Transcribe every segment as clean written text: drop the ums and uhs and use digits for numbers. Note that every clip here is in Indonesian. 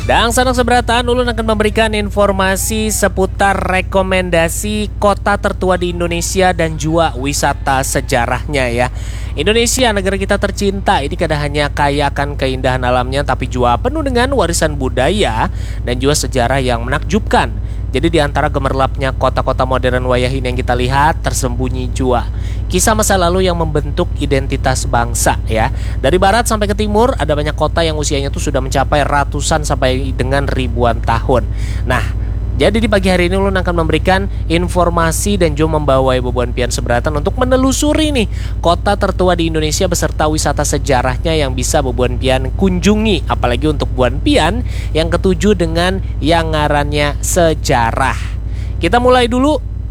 Dan sanak seberatan, Ulun akan memberikan informasi seputar rekomendasi kota tertua di Indonesia dan juga wisata sejarahnya ya. Indonesia, negara kita tercinta, ini kada hanya kaya akan keindahan alamnya, tapi juga penuh dengan warisan budaya dan juga sejarah yang menakjubkan. Jadi di antara gemerlapnya kota-kota modern wayahin yang kita lihat, tersembunyi jua kisah masa lalu yang membentuk identitas bangsa ya. Dari barat sampai ke timur ada banyak kota yang usianya tuh sudah mencapai ratusan sampai dengan ribuan tahun. Nah, jadi di pagi hari ini Ulun akan memberikan informasi dan juga membawa Boboan Pian seberatan untuk menelusuri nih kota tertua di Indonesia beserta wisata sejarahnya yang bisa Boboan Pian kunjungi. Apalagi untuk Boboan Pian yang ketujuh dengan yang ngarannya sejarah. Kita mulai dulu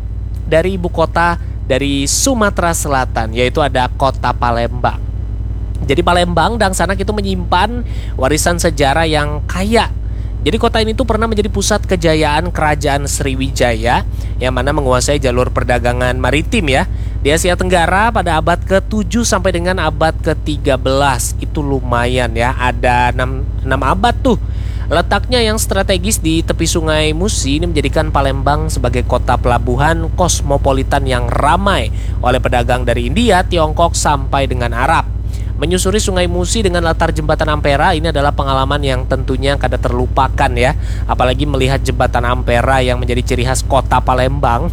dari ibu kota dari Sumatera Selatan, yaitu ada kota Palembang. Jadi Palembang dan Sanak itu menyimpan warisan sejarah yang kaya. Jadi kota ini tuh pernah menjadi pusat kejayaan kerajaan Sriwijaya yang mana menguasai jalur perdagangan maritim ya di Asia Tenggara pada abad ke-7 sampai dengan abad ke-13. Itu lumayan ya, ada 6 abad tuh. Letaknya yang strategis di tepi sungai Musi ini menjadikan Palembang sebagai kota pelabuhan kosmopolitan yang ramai oleh pedagang dari India, Tiongkok sampai dengan Arab. Menyusuri sungai Musi dengan latar jembatan Ampera ini adalah pengalaman yang tentunya kada terlupakan ya. Apalagi melihat jembatan Ampera yang menjadi ciri khas kota Palembang.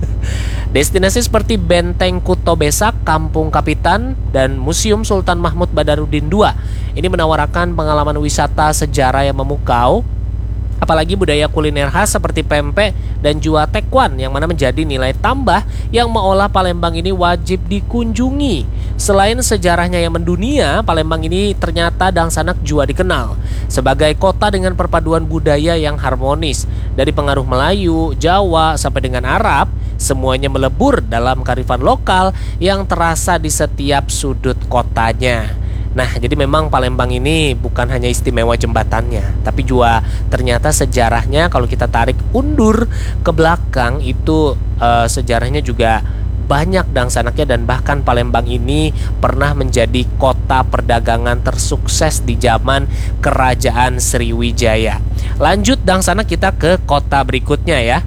Destinasi seperti Benteng Kuto Besak, Kampung Kapitan, dan Museum Sultan Mahmud Badarudin II ini menawarkan pengalaman wisata sejarah yang memukau. Apalagi budaya kuliner khas seperti pempek dan juga tekwan yang mana menjadi nilai tambah yang mengolah Palembang ini wajib dikunjungi. Selain sejarahnya yang mendunia, Palembang ini ternyata dan sanak juga dikenal sebagai kota dengan perpaduan budaya yang harmonis. Dari pengaruh Melayu, Jawa sampai dengan Arab, semuanya melebur dalam kearifan lokal yang terasa di setiap sudut kotanya. Nah, jadi memang Palembang ini bukan hanya istimewa jembatannya, tapi juga ternyata sejarahnya kalau kita tarik undur ke belakang itu sejarahnya juga banyak dangsanaknya. Dan bahkan Palembang ini pernah menjadi kota perdagangan tersukses di zaman Kerajaan Sriwijaya. Lanjut dangsanak kita ke kota berikutnya ya.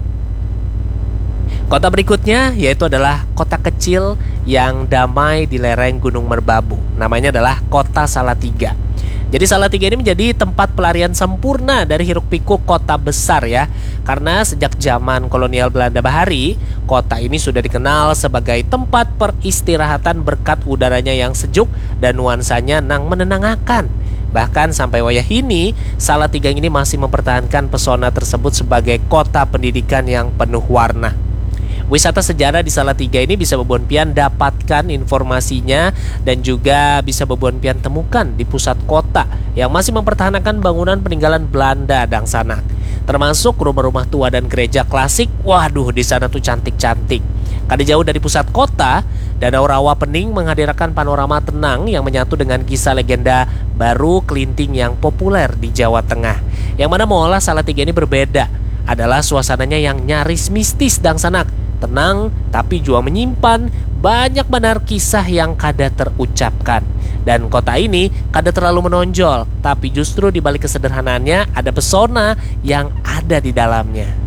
Kota berikutnya yaitu adalah kota kecil yang damai di lereng Gunung Merbabu. Namanya adalah kota Salatiga. Jadi Salatiga ini menjadi tempat pelarian sempurna dari hiruk-pikuk kota besar ya. Karena sejak zaman kolonial Belanda Bahari, kota ini sudah dikenal sebagai tempat peristirahatan berkat udaranya yang sejuk dan nuansanya nang menenangkan. Bahkan sampai wayahini, Salatiga ini masih mempertahankan pesona tersebut sebagai kota pendidikan yang penuh warna. Wisata sejarah di Salatiga ini bisa Boboan Pian dapatkan informasinya dan juga bisa Boboan Pian temukan di pusat kota yang masih mempertahankan bangunan peninggalan Belanda dan sanak. Termasuk rumah-rumah tua dan gereja klasik. Waduh, di sana tuh cantik-cantik. Kada jauh dari pusat kota, Danau Rawa Pening menghadirkan panorama tenang yang menyatu dengan kisah legenda Baru Kelinting yang populer di Jawa Tengah. Yang mana mengolah Salatiga ini berbeda adalah suasananya yang nyaris mistis dan sanak. Tenang tapi juga menyimpan banyak benar kisah yang kada terucapkan. Dan kota ini kada terlalu menonjol, tapi justru di balik kesederhanaannya ada pesona yang ada di dalamnya.